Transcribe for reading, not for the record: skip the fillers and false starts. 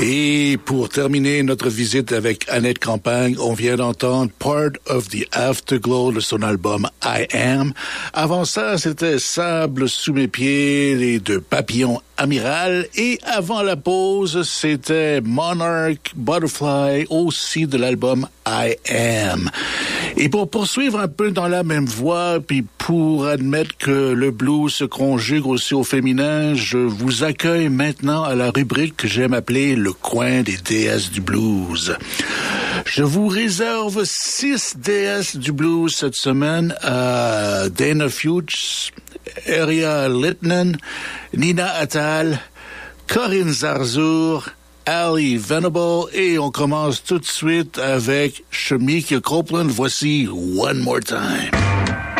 Et pour terminer notre visite avec Annette Campagne, on vient d'entendre Part of the Afterglow de son album I Am. Avant ça, c'était Sable sous mes pieds, les deux papillons Amiral. Et avant la pause, c'était Monarch Butterfly, aussi de l'album I Am. Et pour poursuivre un peu dans la même voie, puis pour admettre que le blues se conjugue aussi au féminin, je vous accueille maintenant à la rubrique que j'aime appeler le coin des déesses du blues. Je vous réserve 6 déesses du blues cette semaine, Dana Fuchs, Eria Litman, Nina Attal, Corinne Zarzour, Ali Venable, et on commence tout de suite avec Shamika Copeland. Voici One More Time.